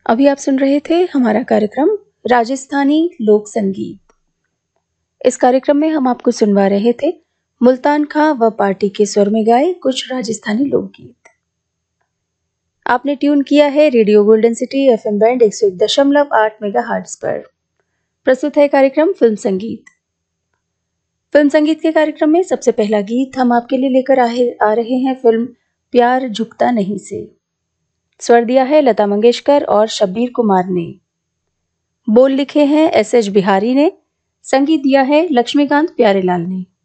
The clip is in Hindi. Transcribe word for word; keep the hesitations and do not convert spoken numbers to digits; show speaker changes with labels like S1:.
S1: अभी आप सुन रहे थे हमारा कार्यक्रम राजस्थानी लोक संगीत। इस कार्यक्रम में हम आपको सुनवा रहे थे मुल्तान खां व पार्टी के स्वर में गाए कुछ राजस्थानी लोकगीत। आपने ट्यून किया है radio golden city FM band एक सौ एक दशमलव आठ मेगाहर्ट्ज पर। प्रस्तुत है कार्यक्रम फिल्म संगीत। फिल्म संगीत के कार्यक्रम में सबसे पहला गीत हम आपके लिए लेकर आ रहे हैं फिल्म प्यार झुकता नहीं से। स्वर दिया है लता मंगेशकर और शब्बीर कुमार ने। बोल लिखे हैं एस एच बिहारी ने। संगीत दिया है लक्ष्मीकांत प्यारेलाल ने।